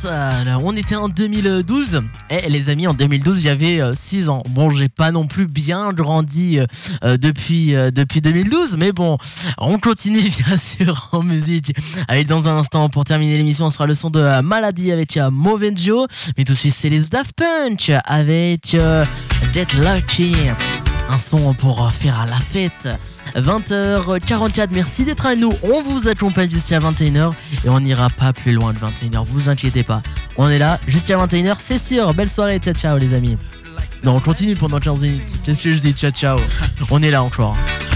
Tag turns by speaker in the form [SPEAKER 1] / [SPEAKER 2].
[SPEAKER 1] On était en 2012. Et les amis, en 2012, j'avais 6 ans. Bon, j'ai pas non plus bien grandi depuis 2012, mais bon, on continue bien sûr en musique. Allez, dans un instant, pour terminer l'émission, on sera le son de Maladie avec Movenjo. Mais tout de suite, c'est les Daft Punk avec Get Lucky. Un son pour faire à la fête. 20h44, merci d'être avec nous. On vous accompagne jusqu'à 21h et on n'ira pas plus loin de 21h, vous inquiétez pas. On est là jusqu'à 21h, c'est sûr. Belle soirée, ciao ciao les amis. Non, on continue pendant 15 minutes. Qu'est-ce que je dis, ciao ciao. On est là encore.